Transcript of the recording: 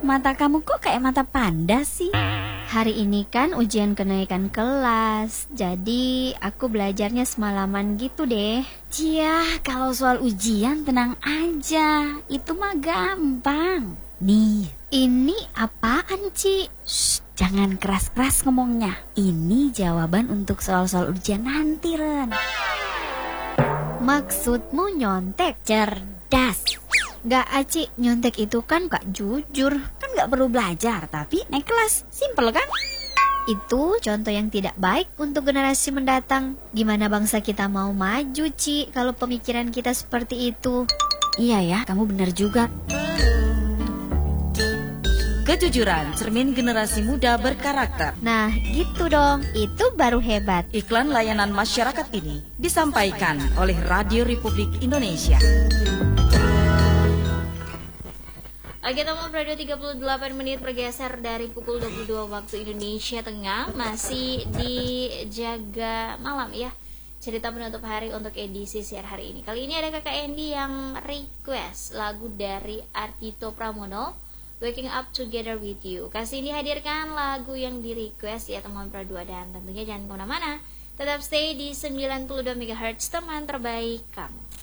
Mata kamu kok kayak mata panda sih? Hari ini kan ujian kenaikan kelas, jadi aku belajarnya semalaman gitu deh. Cia, kalau soal ujian tenang aja, itu mah gampang. Nih, Ini apaan, Ci? shh, jangan keras-keras ngomongnya. Ini jawaban untuk soal-soal ujian nanti, Ren. Maksudmu nyontek? Cerdas. Gak, Aci, nyontek itu kan gak jujur. Kan gak perlu belajar, tapi naik kelas. Simpel kan? Itu contoh yang tidak baik untuk generasi mendatang. Gimana bangsa kita mau maju, Ci, kalau pemikiran kita seperti itu? Iya ya, kamu benar juga. Kejujuran, cermin generasi muda berkarakter. Nah, gitu dong. Itu baru hebat. Iklan layanan masyarakat ini disampaikan oleh Radio Republik Indonesia. Oke, teman radio 38 menit bergeser dari pukul 22 waktu Indonesia Tengah. Masih di Jaga Malam ya. Cerita penutup hari untuk edisi siar hari ini. Kali ini ada Kakak Endi yang request lagu dari Ardhito Pramono, Waking Up Together With You. Kasih dihadirkan lagu yang di request ya teman Pro 2, dan tentunya jangan kemana-mana. Tetap stay di 92 MHz teman terbaik kamu.